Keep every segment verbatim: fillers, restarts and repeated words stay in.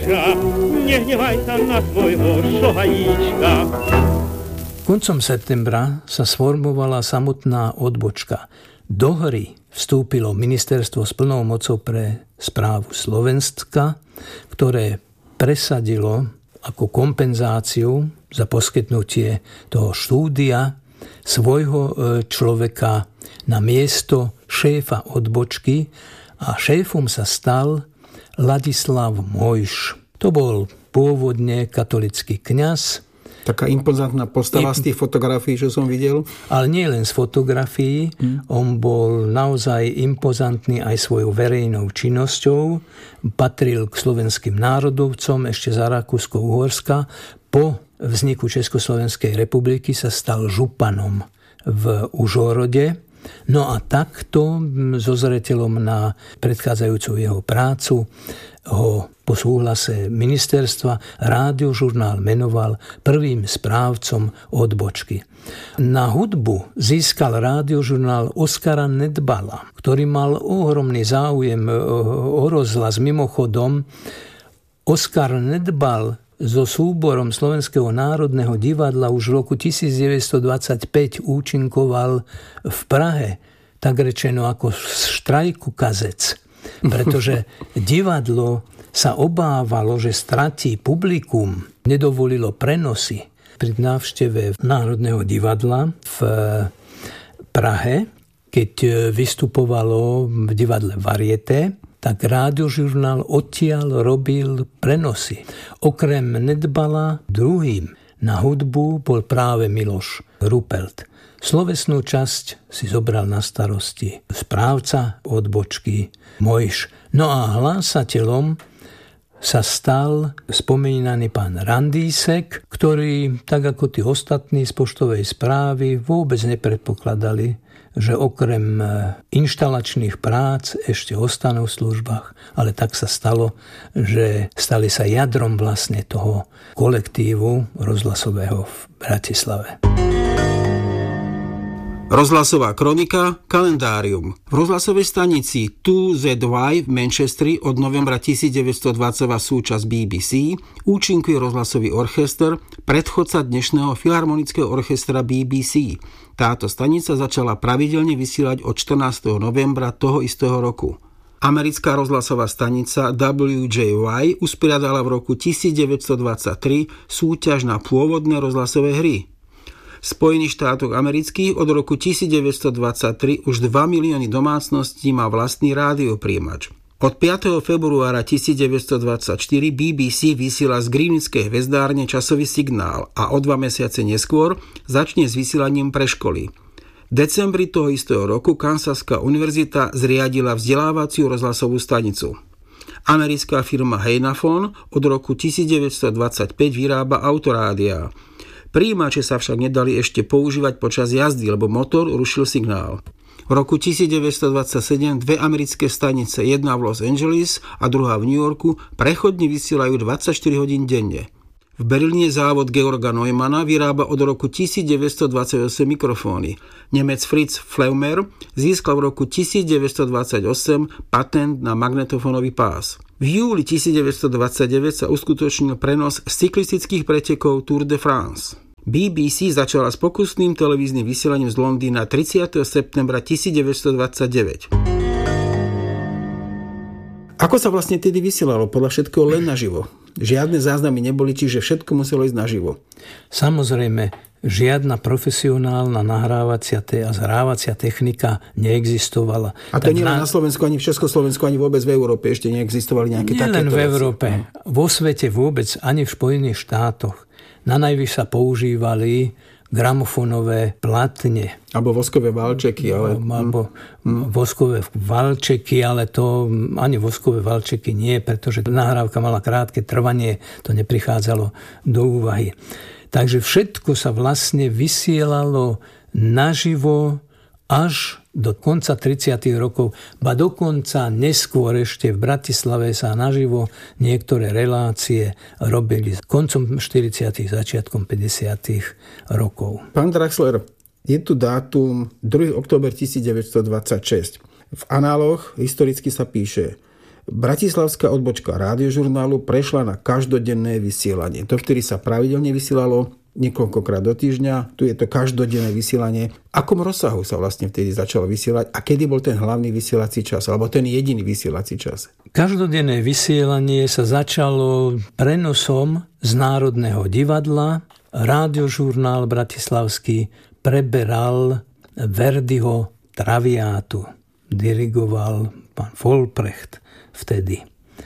Boža, nehnevaj sa na tvojho šohajíčka. Koncom septembra sa sformovala samotná odbočka. Do hry vstúpilo ministerstvo s plnou mocou pre správu Slovenska, ktoré presadilo ako kompenzáciu za poskytnutie toho štúdia svojho človeka na miesto šéfa odbočky a šéfom sa stal Ladislav Mojš. To bol pôvodne katolický kňaz. Taká impozantná postava I... z tých fotografií, čo som videl. Ale nie len z fotografií. Hmm. On bol naozaj impozantný aj svojou verejnou činnosťou. Patril k slovenským národovcom ešte za Rakúsko-Uhorska. Po vzniku Československej republiky sa stal županom v Užhorode. No a takto so zreteľom na predchádzajúcu jeho prácu ho po súhlase ministerstva Rádiožurnál menoval prvým správcom odbočky. Na hudbu získal Rádiožurnál Oskara Nedbala, ktorý mal ohromný záujem o rozhlas. Mimochodom, Oskar Nedbal so súborom Slovenského národného divadla už v roku devätnásťstodvadsaťpäť účinkoval v Prahe, tak rečeno ako štrajku kazec, pretože divadlo sa obávalo, že stratí publikum, nedovolilo prenosy. Pri návšteve Národného divadla v Prahe, keď vystupovalo v divadle Varieté, tak Rádiožurnál odtiaľ robil prenosy. Okrem Nedbala druhým na hudbu bol práve Miloš Rupelt. Slovesnú časť si zobral na starosti správca odbočky Mojš. No a hlásateľom sa stal spomínaný pán Randísek, ktorý, tak ako tí ostatní z poštovej správy, vôbec nepredpokladali, že okrem inštalačných prác ešte ostanú v službách, ale tak sa stalo, že stali sa jadrom vlastne toho kolektívu rozhlasového v Bratislave. Rozhlasová kronika, kalendárium. V rozhlasovej stanici two Z Y v Manchesteri od novembra devätnásťstodvadsať súčasť B B C účinkuje rozhlasový orchester, predchodca dnešného filharmonického orchestra B B C. Táto stanica začala pravidelne vysielať od štrnásteho novembra toho istého roku. Americká rozhlasová stanica W J Y usporiadala v roku devätnásťstodvadsaťtri súťaž na pôvodné rozhlasové hry. V Spojených štátoch amerických od roku devätnásťstodvadsaťtri už dva milióny domácností má vlastný rádiopríjimač. Od piateho februára devätnásťstodvadsaťštyri B B C vysiela z Greenwichskej hvezdárne časový signál a o dva mesiace neskôr začne s vysielaním pre školy. V decembri toho istého roku Kansaská univerzita zriadila vzdelávaciu rozhlasovú stanicu. Americká firma Heinafon od roku devätnásťstodvadsaťpäť vyrába autorádia. Prijímače sa však nedali ešte používať počas jazdy, lebo motor rušil signál. V roku devätnásťstodvadsaťsedem dve americké stanice, jedna v Los Angeles a druhá v New Yorku, prechodne vysielajú dvadsaťštyri hodín denne. V Berlíne závod Georga Neumanna vyrába od roku devätnásťstodvadsaťosem mikrofóny. Nemec Fritz Fleumer získal v roku devätnásťstodvadsaťosem patent na magnetofónový pás. V júli devätnásťstodvadsaťdeväť sa uskutočnil prenos z cyklistických pretekov Tour de France. B B C začala s pokusným televíznym vysielaním z Londýna tridsiateho septembra devätnásťstodvadsaťdeväť. Ako sa vlastne tedy vysielalo? Podľa všetkého len naživo. Žiadne záznamy neboli, čiže všetko muselo ísť naživo. Samozrejme, žiadna profesionálna nahrávacia a zhrávacia technika neexistovala. A to nie len na Slovensku, ani v Československu, ani vôbec v Európe ešte neexistovali nejaké takéto veci. Nie len v Európe. Vo svete vôbec, ani v Spojených štátoch. Na najvyš sa používali gramofónové platne. Alebo voskové valčeky. Ale... Alebo hmm. voskové valčeky, ale to ani voskové valčeky nie, pretože nahrávka mala krátke trvanie, to neprichádzalo do úvahy. Takže všetko sa vlastne vysielalo naživo až do konca tridsiatych rokov, ba dokonca neskôr ešte v Bratislave sa naživo niektoré relácie robili koncom štyridsiatych, začiatkom päťdesiatych rokov. Pán Draxler, je tu dátum druhého október devätnásťstodvadsaťšesť. V análoch historicky sa píše: bratislavská odbočka Rádiožurnálu prešla na každodenné vysielanie. To vtedy sa pravidelne vysielalo niekoľkokrát do týždňa, tu je to každodenné vysielanie. V akom rozsahu sa vlastne vtedy začalo vysielať a kedy bol ten hlavný vysielací čas, alebo ten jediný vysielací čas? Každodenné vysielanie sa začalo prenosom z Národného divadla. Rádiožurnál bratislavský preberal Verdiho Traviátu. Dirigoval pán Volprecht vtedy.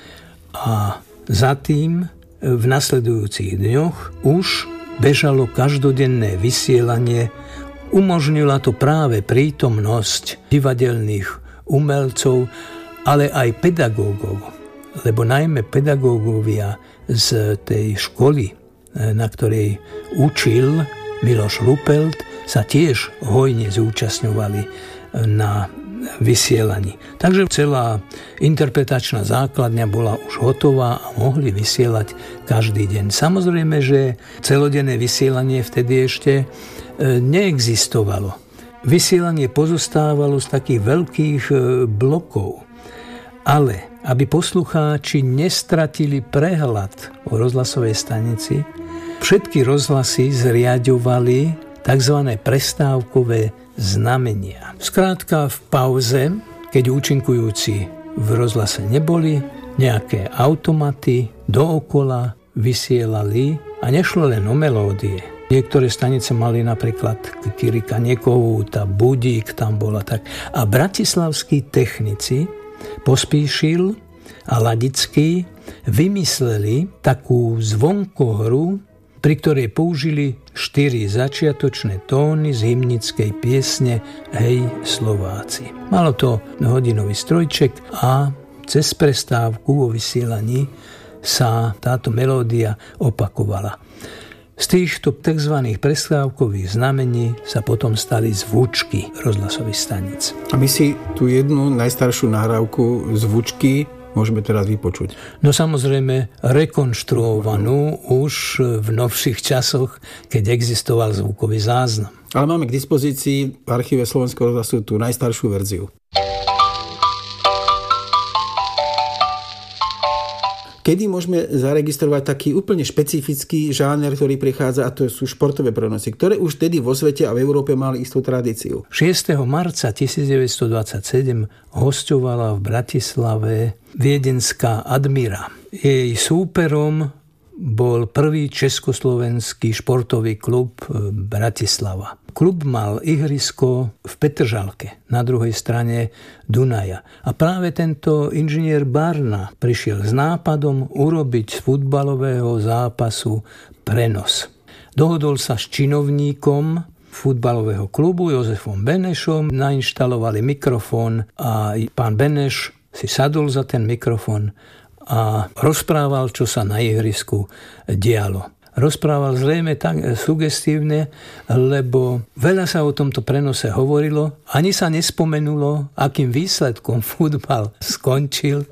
A za tým v nasledujúcich dňoch už bežalo každodenné vysielanie. Umožnila to práve prítomnosť divadelných umelcov, ale aj pedagógov. Lebo najmä pedagógovia z tej školy, na ktorej učil Miloš Ruppelt, sa tiež hojne zúčastňovali na vysielaní. Takže celá interpretačná základňa bola už hotová a mohli vysielať každý deň. Samozrejme, že celodenné vysielanie vtedy ešte neexistovalo. Vysielanie pozostávalo z takých veľkých blokov. Ale aby poslucháči nestratili prehľad o rozhlasovej stanici, všetky rozhlasy zriaďovali tzv. Prestávkové znamenia. Skrátka v pauze, keď účinkujúci v rozhlase neboli, nejaké automaty dookola vysielali a nešlo len o melódie. Niektoré stanice mali napríklad Kirika Nekohúta, Budík tam bola tak. A bratislavskí technici Pospíšil a Ladický vymysleli takú zvonkohru, pri ktorej použili štyri začiatočné tóny z hymnickej piesne Hej Slováci. Malo to hodinový strojček a cez prestávku vo vysielaní sa táto melódia opakovala. Z týchto tzv. Prestávkových znamení sa potom stali zvučky rozhlasových staníc. A my si tú jednu najstaršiu nahrávku zvučky môžeme teraz vypočuť. No samozrejme rekonštruovanú už v novších časoch, keď existoval zvukový záznam. Ale máme k dispozícii v archíve Slovenského rozhlasu tú najstaršiu verziu. Kedy môžeme zaregistrovať taký úplne špecifický žáner, ktorý prichádza, a to sú športové prenosy, ktoré už tedy vo svete a v Európe mali istú tradíciu. šiesteho marca tisícdeväťstodvadsaťsedem hosťovala v Bratislave viedenská Admira. Jej súperom bol prvý československý športový klub Bratislava. Klub mal ihrisko v Petržalke, na druhej strane Dunaja. A práve tento inžinier Barna prišiel s nápadom urobiť z futbalového zápasu prenos. Dohodol sa s činovníkom futbalového klubu Jozefom Benešom, nainštalovali mikrofón a pán Beneš si sadol za ten mikrofón a rozprával, čo sa na ihrisku dialo. Rozprával zrejme tak sugestívne, lebo veľa sa o tomto prenose hovorilo, ani sa nespomenulo, akým výsledkom futbal skončil,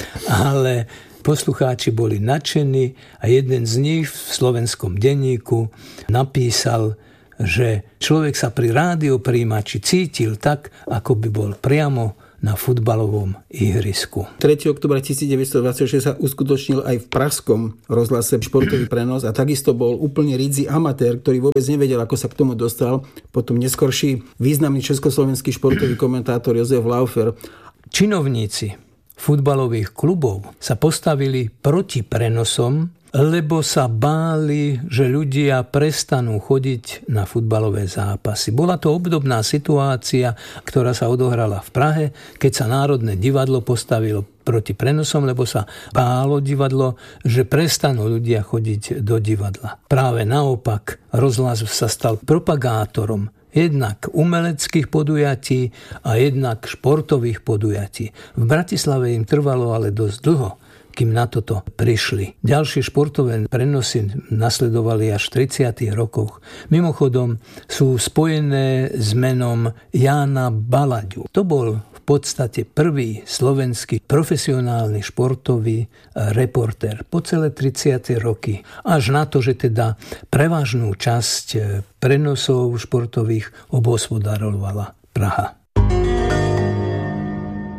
ale poslucháči boli nadšení a jeden z nich v slovenskom denníku napísal, že človek sa pri rádiopríjimači cítil tak, ako by bol priamo na futbalovom ihrisku. tretieho októbra tisícdeväťstodvadsaťšesť sa uskutočnil aj v pražskom rozhlase športový prenos a takisto bol úplne ridzí amatér, ktorý vôbec nevedel, ako sa k tomu dostal. Potom neskorší významný československý športový komentátor Jozef Laufer. Činovníci futbalových klubov sa postavili proti prenosom, lebo sa báli, že ľudia prestanú chodiť na futbalové zápasy. Bola to obdobná situácia, ktorá sa odohrala v Prahe, keď sa Národné divadlo postavilo proti prenosom, lebo sa bálo divadlo, že prestanú ľudia chodiť do divadla. Práve naopak, rozhlas sa stal propagátorom jednak umeleckých podujatí a jednak športových podujatí. V Bratislave im trvalo ale dosť dlho, kým na toto prišli. Ďalšie športové prenosy nasledovali až v tridsiatych rokoch. Mimochodom sú spojené s menom Jána Balaďu. To bol v podstate prvý slovenský profesionálny športový reportér po celé tridsiate roky. Až na to, že teda prevažnú časť prenosov športových obhospodarovala Praha.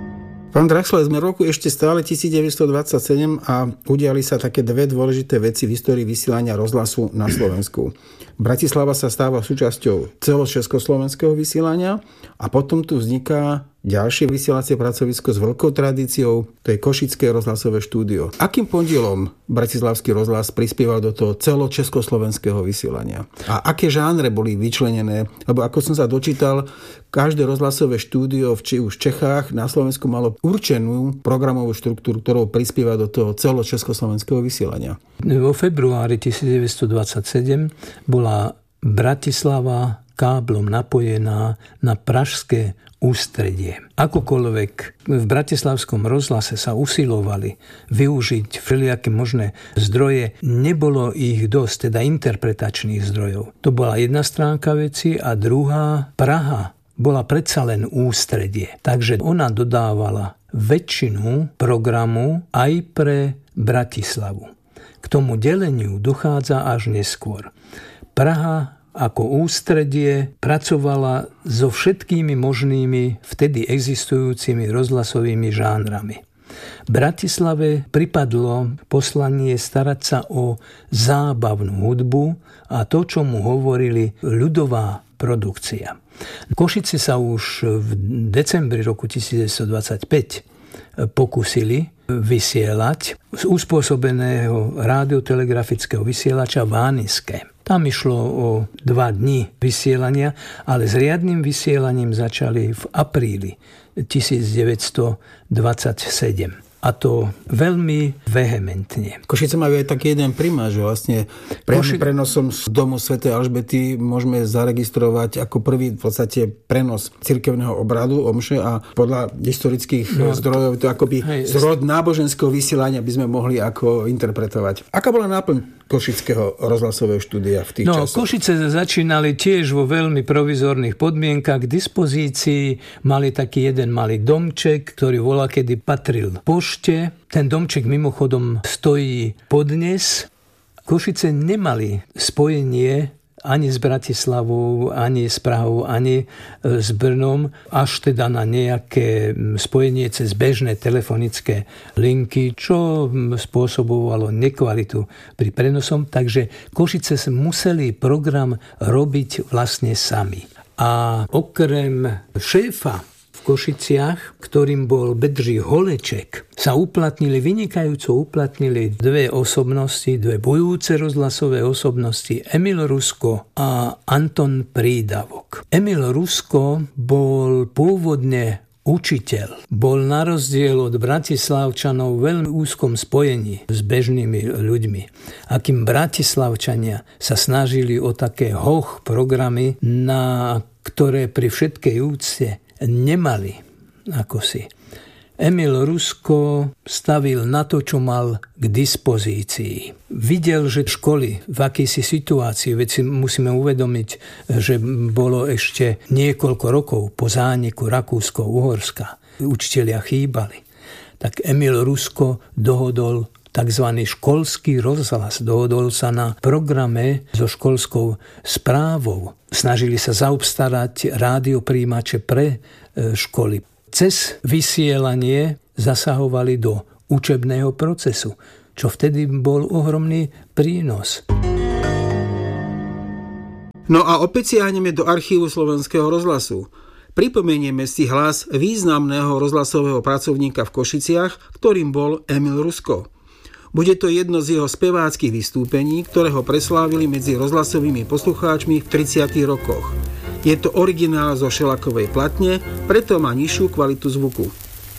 Pán Draxler, sme v roku ešte stále devätnásťstodvadsaťsedem a udiali sa také dve dôležité veci v histórii vysielania rozhlasu na Slovensku. Bratislava sa stáva súčasťou celočeskoslovenského vysielania a potom tu vzniká ďalšie vysielacie pracovisko s veľkou tradíciou, to je Košické rozhlasové štúdio. Akým podielom bratislavský rozhlas prispieval do toho celočeskoslovenského vysielania? A aké žánre boli vyčlenené? Lebo ako som sa dočítal, každé rozhlasové štúdio, či už v Čechách, na Slovensku malo určenú programovú štruktúru, ktorou prispieva do toho celočeskoslovenského vysielania. Vo februári devätnásťstodvadsaťsedem bola Bratislava káblom napojená na pražské ústredie. Akokoľvek v bratislavskom rozhlase sa usilovali využiť všelijaké možné zdroje, nebolo ich dosť, teda interpretačných zdrojov. To bola jedna stránka veci a druhá, Praha bola predsa len ústredie. Takže ona dodávala väčšinu programu aj pre Bratislavu. K tomu deleniu dochádza až neskôr. Praha ako ústredie pracovala so všetkými možnými vtedy existujúcimi rozhlasovými žánrami. Bratislave pripadlo poslanie starať sa o zábavnú hudbu a to, čo mu hovorili ľudová produkcia. Košice sa už v decembri roku devätnásťstodvadsaťpäť pokúsili vysielať z uspôsobeného radiotelegrafického vysielača Vániske. Tam išlo o dva dni vysielania, ale s riadnym vysielaním začali v apríli devätnásťstodvadsaťsedem. A to veľmi vehementne. Košice majú aj taký jeden primát, že vlastne priamym Koši... prenosom z domu svätej Alžbety môžeme zaregistrovať ako prvý v podstate prenos cirkevného obradu omše a podľa historických no, zdrojov to akoby hej, zrod náboženského vysielania by sme mohli ako interpretovať. Aká bola náplň Košického rozhlasového štúdia v tých no, časoch? Košice začínali tiež vo veľmi provizorných podmienkach. K dispozícii mali taký jeden malý domček, ktorý voľakedy patril pošte. Ten domček mimochodom stojí podnes. Košice nemali spojenie ani s Bratislavou, ani s Prahou, ani s Brnom, až teda na nejaké spojenie cez bežné telefonické linky, čo spôsobovalo nekvalitu pri prenosom. Takže Košice museli program robiť vlastne sami. A okrem šéfa v Košiciach, ktorým bol Bedřich Holeček, sa uplatnili, vynikajúco uplatnili dve osobnosti, dve bojúce rozhlasové osobnosti, Emil Rusko a Anton Prídavok. Emil Rusko bol pôvodne učiteľ. Bol na rozdiel od Bratislavčanov veľmi úzkom spojení s bežnými ľuďmi. Akým Bratislavčania sa snažili o také hoch programy, na ktoré pri všetkej úcte nemali ako si. Emil Rusko stavil na to, čo mal k dispozícii. Videl, že školy v akejsi situácii, veď si musíme uvedomiť, že bolo ešte niekoľko rokov po zániku Rakúsko-Uhorska. Učitelia chýbali. Tak Emil Rusko dohodol tzv. Školský rozhlas. Dohodol sa na programe so školskou správou. Snažili sa zaobstarať rádiopríjimače pre školy. Cez vysielanie zasahovali do učebného procesu, čo vtedy bol ohromný prínos. No a opäť siahneme do archívu Slovenského rozhlasu. Pripomenieme si hlas významného rozhlasového pracovníka v Košiciach, ktorým bol Emil Rusko. Bude to jedno z jeho speváckých vystúpení, ktoré ho preslávili medzi rozhlasovými poslucháčmi v tridsiatych rokoch. Je to originál zo šelakovej platne, preto má nižšiu kvalitu zvuku.